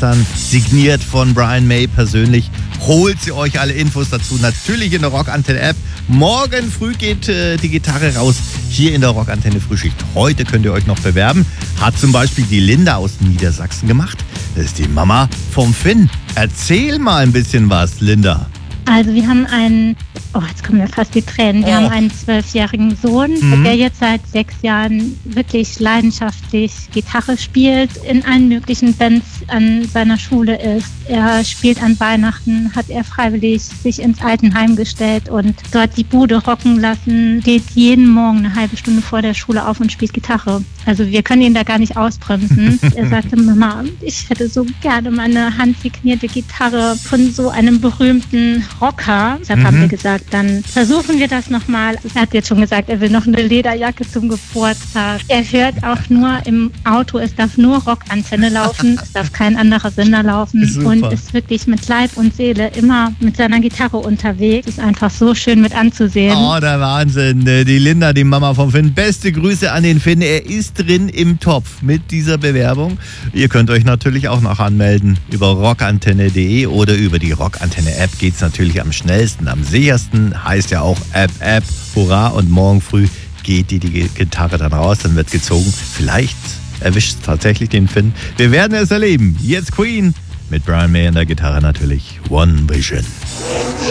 gestern, signiert von Brian May persönlich. Holt sie euch alle Infos dazu, natürlich in der Rockantenne-App. Morgen früh geht die Gitarre raus, hier in der Rockantenne Frühschicht. Heute könnt ihr euch noch bewerben. Hat zum Beispiel die Linda aus Niedersachsen gemacht. Das ist die Mama vom Finn. Erzähl mal ein bisschen was, Linda. Also wir haben jetzt kommen mir fast die Tränen. Wir haben einen 12-jährigen Sohn, der jetzt seit 6 Jahren wirklich leidenschaftlich Gitarre spielt, in allen möglichen Bands an seiner Schule ist. Er spielt an Weihnachten, hat er freiwillig sich ins Altenheim gestellt und dort die Bude rocken lassen, geht jeden Morgen eine halbe Stunde vor der Schule auf und spielt Gitarre. Also wir können ihn da gar nicht ausbremsen. Er sagte, Mama, ich hätte so gerne mal eine handsignierte Gitarre von so einem berühmten Rocker. Deshalb haben wir gesagt, dann versuchen wir das nochmal. Er hat jetzt schon gesagt, er will noch eine Lederjacke zum Geburtstag. Er hört auch nur im Auto, es darf nur Rockantenne laufen, es darf kein anderer Sender laufen. Super. Und ist wirklich mit Leib und Seele immer mit seiner Gitarre unterwegs. Ist einfach so schön mit anzusehen. Oh, der Wahnsinn. Die Linda, die Mama vom Finn. Beste Grüße an den Finn. Er ist drin im Topf mit dieser Bewerbung. Ihr könnt euch natürlich auch noch anmelden über rockantenne.de oder über die Rockantenne-App geht's natürlich am schnellsten, am sichersten. Heißt ja auch App, hurra. Und morgen früh geht die Gitarre dann raus, dann wird gezogen. Vielleicht erwischt es tatsächlich den Finn. Wir werden es erleben. Jetzt Queen mit Brian May an der Gitarre natürlich. One Vision.